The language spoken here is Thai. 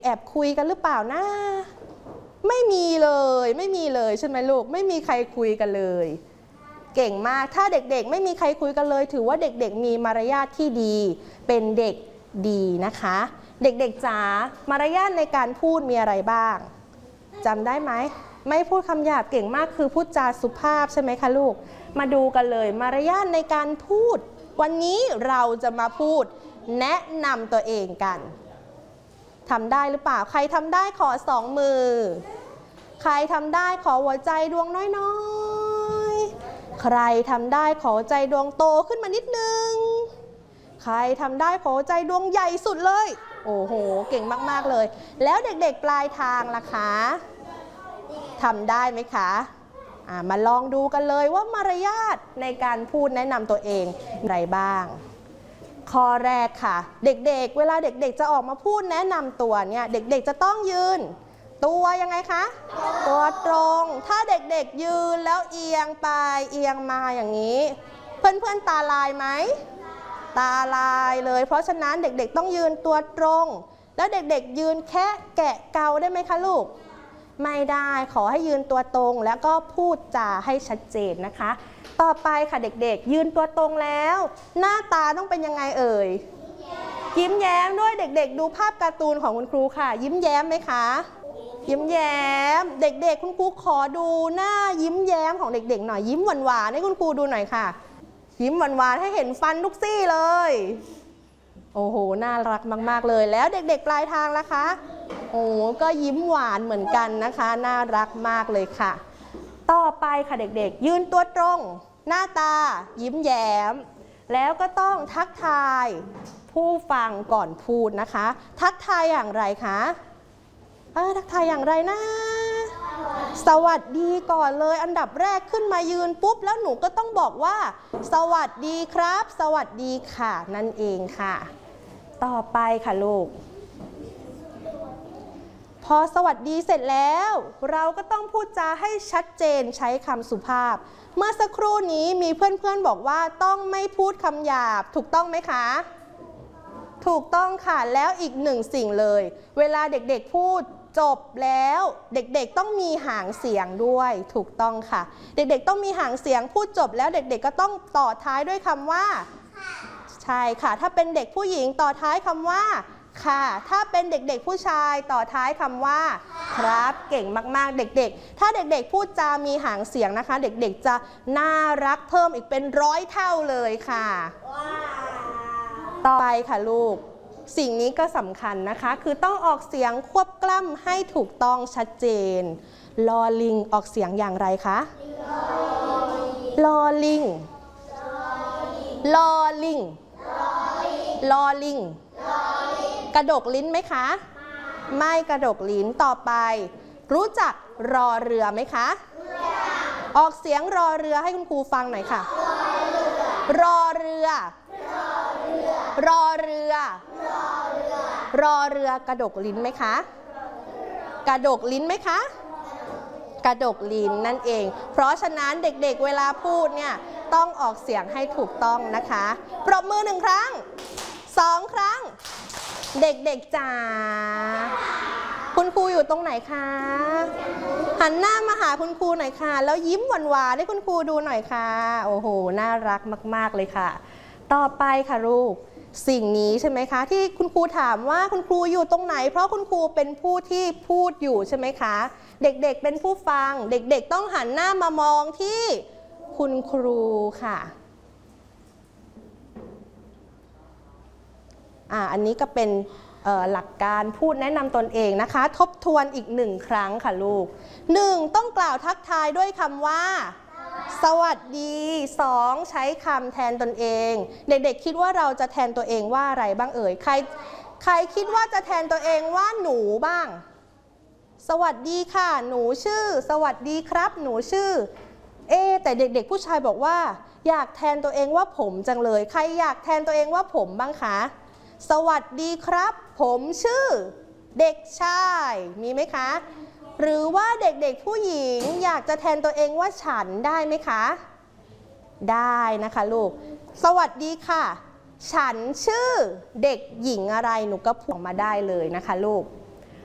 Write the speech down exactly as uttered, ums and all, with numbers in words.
แอบคุยกันหรือเปล่านะไม่มีเลยไม่มีเลยใช่ไหมลูกไม่มีใครคุยกันเลยเก่งมากถ้าเด็กๆไม่มีใครคุยกันเลยถือว่าเด็กๆมีมารยาทที่ดีเป็นเด็กดีนะคะเด็กๆจ๋ามารยาทในการพูดมีอะไรบ้างจำได้ไหมไม่พูดคำหยาบเก่งมากคือพูดจาสุภาพใช่ไหมคะลูกมาดูกันเลยมารยาทในการพูดวันนี้เราจะมาพูดแนะนำตัวเองกันทำได้หรือเปล่าใครทำได้ขอสองมือใครทำได้ขอหัวใจดวงน้อยๆใครทำได้ขอใจดวงโตขึ้นมานิดนึงใครทำได้ขอใจดวงใหญ่สุดเลยโอ้โหเก่งมากๆเลยแล้วเด็กๆปลายทางล่ะคะทำได้ไหมคะอ่ามาลองดูกันเลยว่ามารยาทในการพูดแนะนำตัวเองอะไรบ้างข้อแรกค่ะเด็กๆเวลาเด็กๆจะออกมาพูดแนะนำตัวเนี่ยเด็กๆจะต้องยืนตัวยังไงคะตัวตรงถ้าเด็กๆยืนแล้วเอียงไปเอียงมาอย่างนี้เพื่อนๆตาลายไหมตาลายเลยเพราะฉะนั้นเด็กๆต้องยืนตัวตรงแล้วเด็กๆยืนแค่แกะเกาได้ไหมคะลูกไม่ได้ขอให้ยืนตัวตรงแล้วก็พูดจาให้ชัดเจนนะคะต่อไปค่ะเด็กๆยืนตัวตรงแล้วหน้าตาต้องเป็นยังไงเอ่ยยิ้มแย้มด้วยเด็กๆดูภาพการ์ตูนของคุณครูค่ะยิ้มแย้มไหมคะยิ้มแย้มเด็กๆคุณครูขอดูหน้ายิ้มแย้มของเด็กๆหน่อยยิ้มหวานๆให้คุณครูดูหน่อยค่ะยิ้มหวานๆให้เห็นฟันทุกซี่เลยโอ้โหน่ารักมากๆเลยแล้วเด็กๆปลายทางล่ะคะโอ้ก็ยิ้มหวานเหมือนกันนะคะน่ารักมากเลยค่ะต่อไปค่ะเด็กๆยืนตัวตรงหน้าตายิ้มแย้มแล้วก็ต้องทักทายผู้ฟังก่อนพูดนะคะทักทายอย่างไรคะเออทักทายอย่างไรนะสวัสดีก่อนเลยอันดับแรกขึ้นมายืนปุ๊บแล้วหนูก็ต้องบอกว่าสวัสดีครับสวัสดีค่ะนั่นเองค่ะต่อไปค่ะลูกพอสวัสดีเสร็จแล้วเราก็ต้องพูดจาให้ชัดเจนใช้คำสุภาพเมื่อสักครู่นี้มีเพื่อนๆบอกว่าต้องไม่พูดคำหยาบถูกต้องไหมคะถูกต้องค่ะแล้วอีกหนึ่งสิ่งเลยเวลาเด็กๆพูดจบแล้วเด็กๆต้องมีหางเสียงด้วยถูกต้องค่ะเด็กๆต้องมีหางเสียงพูดจบแล้วเด็กๆก็ต้องต่อท้ายด้วยคำว่าใช่ค่ะถ้าเป็นเด็กผู้หญิงต่อท้ายคำว่าค่ะถ้าเป็นเด็กๆผู้ชายต่อท้ายคำว่าครับเก่งมากๆเด็กๆถ้าเด็กๆพูดจามีหางเสียงนะคะเด็กๆจะน่ารักเพิ่มอีกเป็นร้อยเท่าเลยค่ะต่อไปค่ะลูกสิ่งนี้ก็สำคัญนะคะคือต้องออกเสียงควบกล้ำให้ถูกต้องชัดเจนลอลิงออกเสียงอย่างไรคะลอลิงลอลิงลอลิงกระดกลิ้นไหมคะไม่กระดกลิ้นต่อไปรู้จักรอเรือไหมคะออกเสียงรอเรือให้คุณครูฟังหน่อยค่ะรอเรือรอเรือรอเรือกระดกลิ้นไหมคะกระดกลิ้นไหมคะกระดกลิ้นนั่นเองเพราะฉะนั้นเด็กๆเวลาพูดเนี่ยต้องออกเสียงให้ถูกต้องนะคะปรบมือหนึ่งครั้งสองครั้งเด็กๆจ๋าคุณครูอยู่ตรงไหนคะหันหน้ามาหาคุณครูหน่อยค่ะแล้วยิ้มหวานๆให้คุณครูดูหน่อยค่ะโอ้โหน่ารักมากๆเลยค่ะต่อไปค่ะลูกสิ่งนี้ใช่ไหมคะที่คุณครูถามว่าคุณครูอยู่ตรงไหนเพราะคุณครูเป็นผู้ที่พูดอยู่ใช่ไหมคะเด็กๆ เ, เป็นผู้ฟังเด็กๆต้องหันหน้ามามองที่คุณครูค่ะอ่าอันนี้ก็เป็นหลักการพูดแนะนำตนเองนะคะทบทวนอีกหนึ่งครั้งค่ะลูกหนึ่งต้องกล่าวทักทายด้วยคำว่าสวัสดีสองใช้คำแทนตนเองเด็กๆคิดว่าเราจะแทนตัวเองว่าอะไรบ้างเอ่ยใครใครคิดว่าจะแทนตัวเองว่าหนูบ้างสวัสดีค่ะหนูชื่อสวัสดีครับหนูชื่อเอ๊แต่เด็กๆผู้ชายบอกว่าอยากแทนตัวเองว่าผมจังเลยใครอยากแทนตัวเองว่าผมบ้างคะสวัสดีครับผมชื่อเด็กชายมีไหมคะหรือว่าเด็กๆผู้หญิงอยากจะแทนตัวเองว่าฉันได้ไหมคะได้นะคะลูกสวัสดีค่ะฉันชื่อเด็กหญิงอะไรหนูก็พูดมาได้เลยนะคะลูก